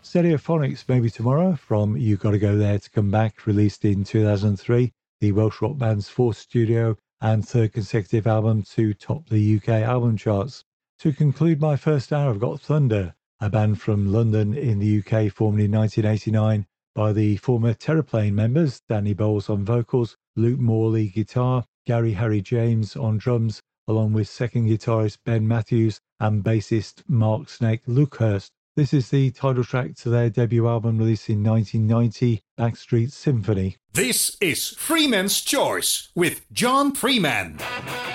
Stereophonics Maybe Tomorrow from You Gotta Go There to Come Back, released in 2003, the Welsh rock band's fourth studio and third consecutive album to top the UK album charts. To conclude my first hour, I've got Thunder, a band from London in the UK formed in 1989 by the former Terraplane members, Danny Bowles on vocals, Luke Morley guitar, Gary Harry James on drums, along with second guitarist Ben Matthews and bassist Mark Snake Luckhurst. This is the title track to their debut album released in 1990, Backstreet Symphony. This is Freeman's Choice with John Freeman.